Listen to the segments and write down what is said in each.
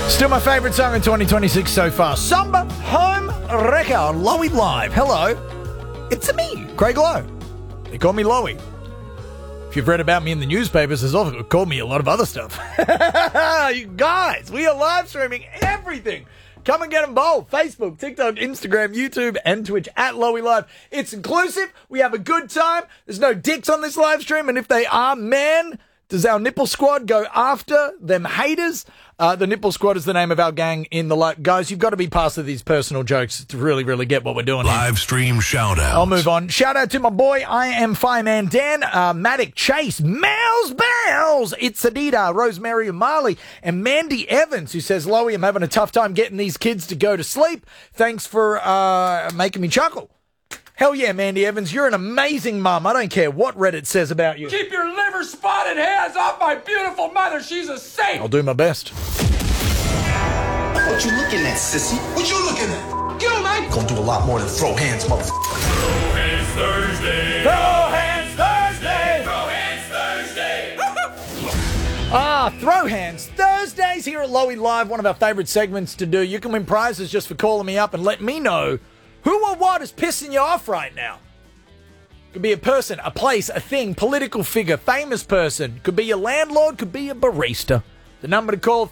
Still my favourite song in 2026 so far. Samba Home Wrecker on Lowy Live. Hello, it's me, Craig Lowe. They call me Lowy. If you've read about me in the newspapers, there's also called me a lot of other stuff. You guys, we are live streaming everything. Come and get involved. Facebook, TikTok, Instagram, YouTube, and Twitch at Lowy Live. It's inclusive. We have a good time. There's no dicks on this live stream, and if they are, man, does our Nipple Squad go after them haters? The Nipple Squad is the name of our gang in the live. Guys, you've got to be past of these personal jokes to really get what we're doing Live here. stream shout out. I'll move on. Shout out to my boy, I am Fireman Dan, Matic Chase, Mouse Bells, It's Adida, Rosemary Marley, and Mandy Evans, who says, Lowy, I'm having a tough time getting these kids to go to sleep. Thanks for making me chuckle. Hell yeah, Mandy Evans, you're an amazing mum. I don't care what Reddit says about you. Keep your liver-spotted hands off my beautiful mother. She's a saint. I'll do my best. What you looking at, sissy? What you looking at? Get on, man. Gonna do a lot more than throw hands, motherfucker. Throw hands Thursday. Throw hands Thursday. Throw hands Thursday. Throw hands Thursdays here at Lowy Live, one of our favourite segments to do. You can win prizes just for calling me up and let me know who or what is pissing you off right now. Could be a person, a place, a thing, political figure, famous person. Could be your landlord, could be your barista. The number to call,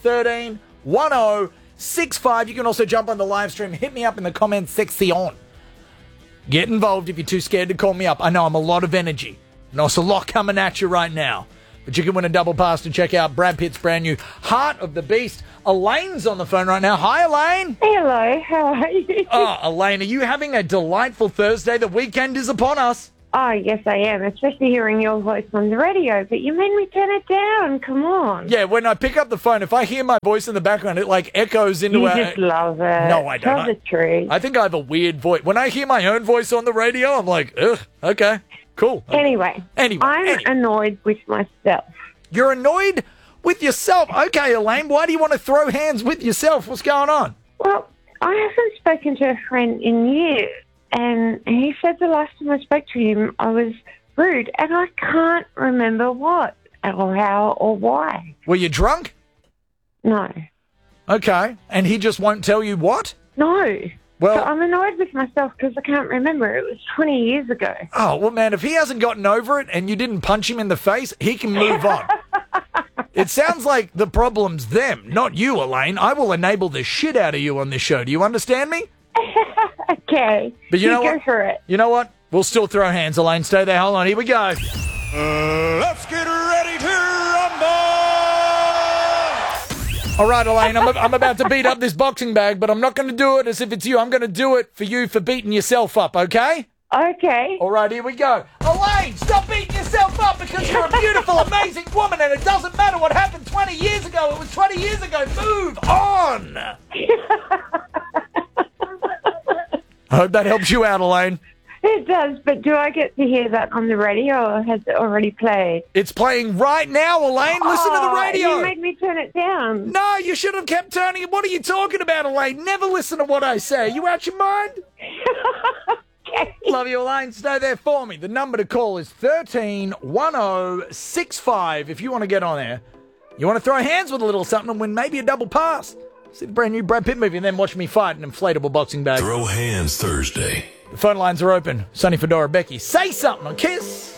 13-1065. You can also jump on the live stream. Hit me up in the comments section. Get involved if you're too scared to call me up. I know I'm a lot of energy. And also a lot coming at you right now. But you can win a double pass to check out Brad Pitt's brand new Heart of the Beast. Elaine's on the phone right now. Hi, Elaine. Hello, how are you? Oh, Elaine, are you having a delightful Thursday? The weekend is upon us. Oh, yes, I am, especially hearing your voice on the radio, but you made me turn it down. Come on. Yeah, when I pick up the phone, if I hear my voice in the background, it like echoes into You our... just love it. No, I don't. Tell the truth. I think I have a weird voice. When I hear my own voice on the radio, I'm like, ugh, okay, cool. Anyway, I'm annoyed with myself. You're annoyed with yourself? Okay, Elaine, why do you want to throw hands with yourself? What's going on? Well, I haven't spoken to a friend in years, and he said the last time I spoke to him, I was rude, and I can't remember what, or how, or why. Were you drunk? No. Okay, and he just won't tell you what? No. Well, So I'm annoyed with myself because I can't remember. It was 20 years ago. oh, well, man, if he hasn't gotten over it and you didn't punch him in the face, he can move on. It sounds like the problem's them, not you, Elaine. I will enable the shit out of you on this show. Do you understand me? Okay. But you know go what? for it. You know what? We'll still throw hands, Elaine. Stay there. Hold on. Here we go. Let's get ready to rumble. All right, Elaine, I'm about to beat up this boxing bag, but I'm not going to do it as if it's you. I'm going to do it for you for beating yourself up, okay? Okay. All right, here we go. Elaine, stop beating yourself up because you're a beautiful, amazing woman, and it doesn't matter what happened 20 years ago. It was 20 years ago. Move on. I hope that helps you out, Elaine. It does, but do I get to hear that on the radio, or has it already played? It's playing right now, Elaine. Listen to the radio. You made me turn it down. No, you should have kept turning it. What are you talking about, Elaine? Never listen to what I say. You out your mind? Okay. Love you, Elaine. Stay there for me. The number to call is 13-1065 if you want to get on there. You want to throw hands with a little something and win maybe a double pass. See the brand new Brad Pitt movie and then watch me fight an inflatable boxing bag. Throw hands Thursday. The phone lines are open. Sonny Fedora, Becky, say something on Kiss.